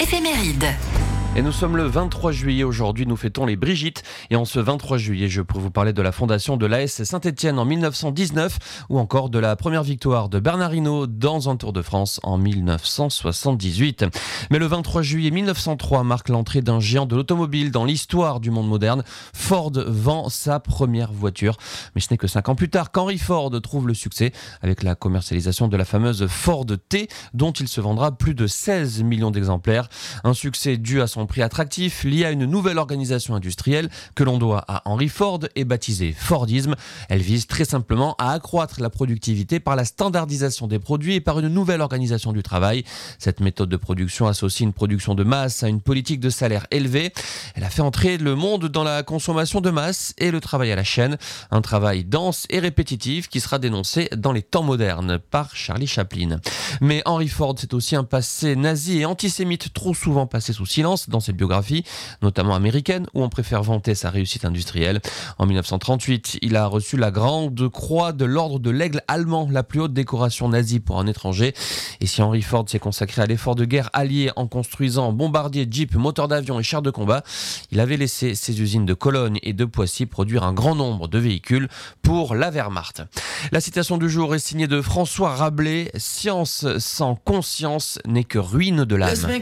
éphéméride. Et nous sommes le 23 juillet aujourd'hui, nous fêtons les Brigitte. Et en ce 23 juillet, je pourrais vous parler de la fondation de l'AS Saint-Étienne en 1919 ou encore de la première victoire de Bernard Hinault dans un Tour de France en 1978. Mais le 23 juillet 1903 marque l'entrée d'un géant de l'automobile dans l'histoire du monde moderne. Ford vend sa première voiture. Mais ce n'est que 5 ans plus tard qu'Henry Ford trouve le succès avec la commercialisation de la fameuse Ford T dont il se vendra plus de 16 millions d'exemplaires. Un succès dû à son prix attractif, lié à une nouvelle organisation industrielle que l'on doit à Henry Ford et baptisée Fordisme. Elle vise très simplement à accroître la productivité par la standardisation des produits et par une nouvelle organisation du travail. Cette méthode de production associe une production de masse à une politique de salaire élevée. Elle a fait entrer le monde dans la consommation de masse et le travail à la chaîne. Un travail dense et répétitif qui sera dénoncé dans les temps modernes par Charlie Chaplin. Mais Henry Ford, c'est aussi un passé nazi et antisémite trop souvent passé sous silence dans ses biographies, notamment américaines, où on préfère vanter sa réussite industrielle. En 1938, il a reçu la Grande Croix de l'Ordre de l'Aigle allemand, la plus haute décoration nazie pour un étranger. Et si Henry Ford s'est consacré à l'effort de guerre allié en construisant bombardiers, jeeps, moteurs d'avion et chars de combat, il avait laissé ses usines de Cologne et de Poissy produire un grand nombre de véhicules pour la Wehrmacht. La citation du jour est signée de François Rabelais. « Science sans conscience n'est que ruine de l'âme ».